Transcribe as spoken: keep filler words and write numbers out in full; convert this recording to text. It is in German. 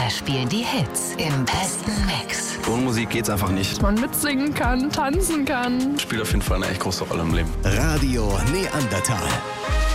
Wir spielen die Hits im besten Mix. Ohne Musik geht's einfach nicht. Dass man mitsingen kann, tanzen kann. Spielt auf jeden Fall eine echt große Rolle im Leben. Radio Neandertal.